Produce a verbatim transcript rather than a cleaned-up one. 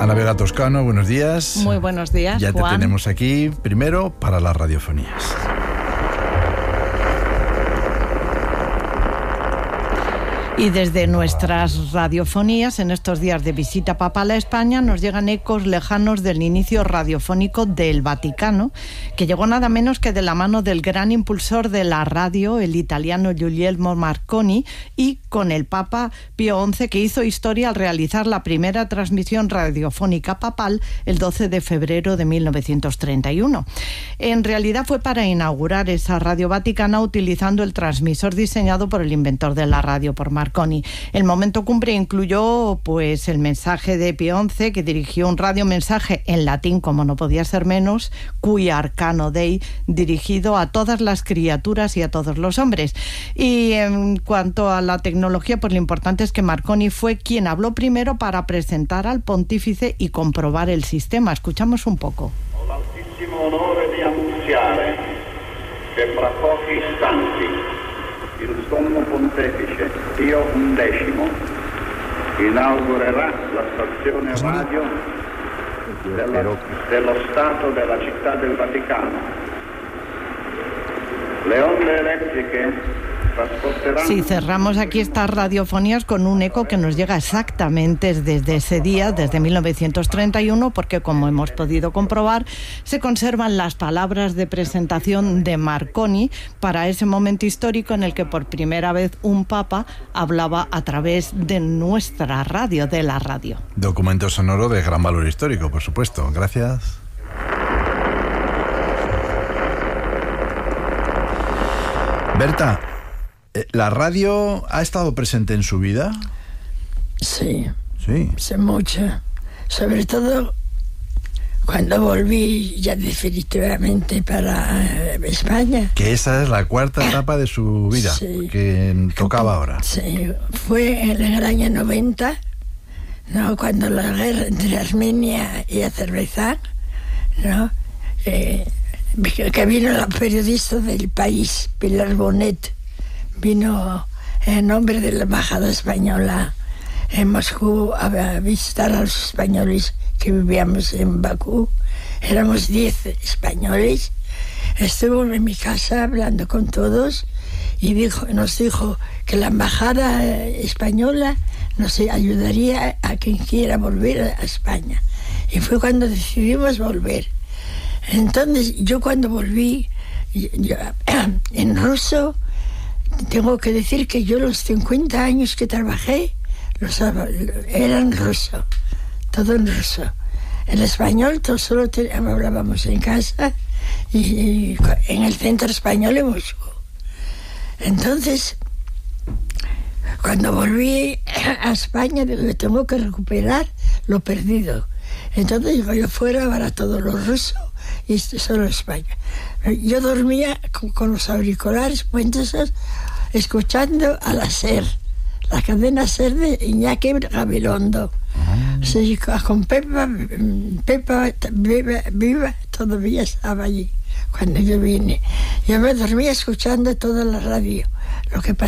Ana Vega Toscano, buenos días. Muy buenos días, Ya Juan. te tenemos aquí, primero, para las radiofonías. Y desde nuestras radiofonías, en estos días de visita papal a España, nos llegan ecos lejanos del inicio radiofónico del Vaticano, que llegó nada menos que de la mano del gran impulsor de la radio, el italiano Guglielmo Marconi, y con el Papa Pío once, que hizo historia al realizar la primera transmisión radiofónica papal el doce de febrero de mil novecientos treinta y uno. En realidad fue para inaugurar esa radio vaticana utilizando el transmisor diseñado por el inventor de la radio, por Marconi. Marconi. El momento cumbre incluyó pues el mensaje de Pío once, que dirigió un radiomensaje en latín, como no podía ser menos, Cui Arcano Dei, dirigido a todas las criaturas y a todos los hombres. Y en cuanto a la tecnología, pues lo importante es que Marconi fue quien habló primero para presentar al pontífice y comprobar el sistema. Escuchamos un poco. Ho l'altissimo onore di annunziare che fra pochi istanti il sommo pontefice Pio undicesimo inaugurerà la stazione radio della, dello Stato della Città del Vaticano. Le onde elettriche transporterán... Sí, cerramos aquí estas radiofonías con un eco que nos llega exactamente desde ese día, desde mil novecientos treinta y uno, porque como hemos podido comprobar, se conservan las palabras de presentación de Marconi para ese momento histórico en el que por primera vez un papa hablaba a través de nuestra radio, de la radio. Documento sonoro de gran valor histórico, por supuesto. Gracias. Berta, ¿la radio ha estado presente en su vida? Sí, Sí. sí, mucho. Sobre todo cuando volví ya definitivamente para eh, España. Que esa es la cuarta etapa de su vida, Sí. que tocaba ahora. Sí, fue en el año noventa, ¿no? Cuando la guerra entre Armenia y Azerbaiyán, ¿no? Eh, que vino la periodista del País, Pilar Bonet, vino en nombre de la embajada española en Moscú a visitar a los españoles que vivíamos en Bakú. Éramos diez españoles. Estuvo en mi casa hablando con todos y dijo, nos dijo que la embajada española nos ayudaría a quien quiera volver a España. Y fue cuando decidimos volver. Entonces, yo cuando volví, yo, yo, en ruso, tengo que decir que yo los cincuenta años que trabajé, los, eran ruso, todo en ruso. En español, todo solo te, hablábamos en casa y, y en el centro español en Moscú. Entonces, cuando volví a España, digo, tengo que recuperar lo perdido. Entonces digo, yo fuera para todo lo ruso y solo España. Yo dormía con, con los auriculares puestos, escuchando a la SER, la cadena SER de Iñaki Gabilondo. Ah. Sí, con Pepa, Pepa viva, viva, todavía estaba allí cuando yo vine. Yo me dormía escuchando toda la radio, lo que pasaba.